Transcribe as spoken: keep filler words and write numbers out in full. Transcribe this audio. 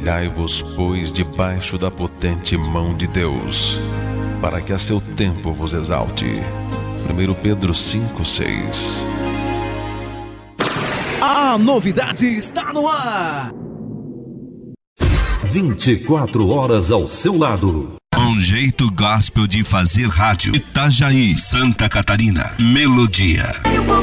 Humilhai-vos, pois, debaixo da potente mão de Deus, para que a seu tempo vos exalte. primeiro Pedro cinco, seis. A novidade está no ar. vinte e quatro horas ao seu lado. Um jeito gospel de fazer rádio. Itajaí, Santa Catarina. Melodia.